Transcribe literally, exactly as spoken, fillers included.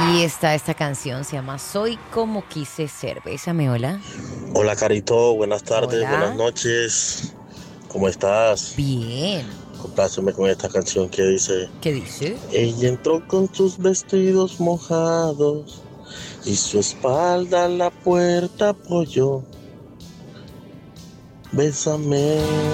Ahí está esta canción, se llama Soy como quise ser. Bésame, hola. Hola Carito, buenas tardes, buenas Hola. noches. ¿Cómo estás? Bien. Compláceme con esta canción que dice: ¿Qué dice? ella entró con sus vestidos mojados y su espalda a la puerta apoyó. Bésame.